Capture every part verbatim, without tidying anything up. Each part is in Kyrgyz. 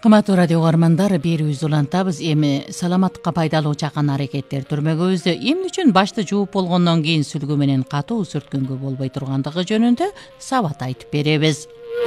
Кыматтуу радио угармандар, берүүбүз улантабыз. Эми саламаттыкка пайдалуу чакан аракеттер түрмөгөбүздө эмне үчүн башты жууп болгондон кийин сүлгү менен катуу сүрткөнгө болбой тургандыгы жөнүндө сабат айтып беребиз.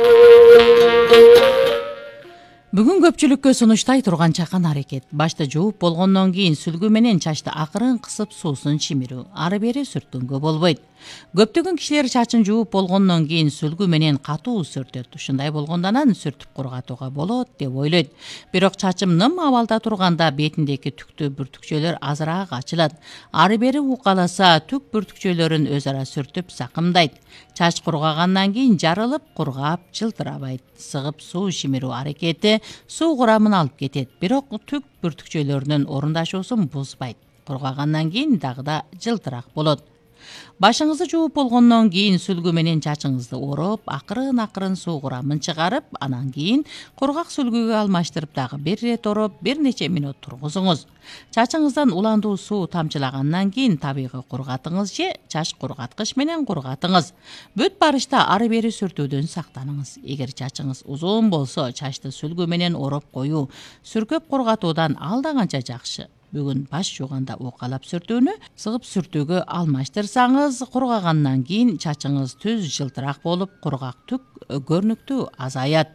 Бүгүн көпчүлүккө сунуштай турган чакан аракет башты жууп болгондон кийин сүлгү менен чачты акырын кысып суусун чимирүү, ары бери сүрткөнгө болбойт. Көптөгөн кишилер чачын жууп болгондон кийин сүлгү менен катуу сүртөт. Ушундай болгондо анан сүртүп кургатууга болот деп ойлойт. Бирок чачым ным абалда турганда бетиндеги түктүү бүртүкчөлөр азыраак ачылат. Ары бери укаласа түк бүртүкчөлөрүн өз ара сүртүп сакымдайт. Чач кургагандан кийин жарылып, кургап, жылтырабайт. Сыгып суу чимирүү аракети суу курамын алып кетет, бирок түк бүртүкчөлөрүнүн орундашуусун бузбайт. Кургагандан кийин дагы да жылтыраак болот. Башыңызды жууп болгондон кийин сүлгү менен чачыңызды ороп, акырын-акырын суу курамын чыгарып, анан кийин кургак сүлгүгө алмаштырып дагы бир рет ороп, бир нече мүнөт тургузуңуз. Чачыңыздан уландуу суу тамчылагандан кийин табигый кургатыңыз же чач кургаткыч менен кургатыңыз. Бүт барышта ары бери сүртүүдөн сактаныңыз. Эгер чачыңыз узун болсо, чачты сүлгү менен ороп коюу сүркөп кургатуудан алда канча жакшы. Бүгүн баш жууганда укалап сүртүүнү сыгып сүртүүгө алмаштырсаңыз, кургагандан кийин чачыңыз түз жылтыраак болуп, кургак түк көрүнүктүү азаят.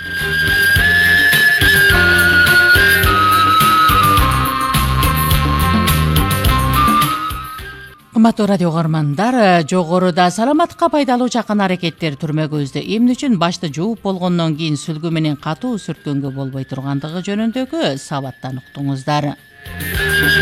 Кыматтуу радио угармандар, жогоруда саламаттыкка пайдалуу чакан аракеттер түрмөгүбүздө эмне үчүн башты жууп болгондон кийин сүлгү менен катуу сүрткөнгө болбой тургандыгы жөнүндөгү сабаттан уктуңуздар.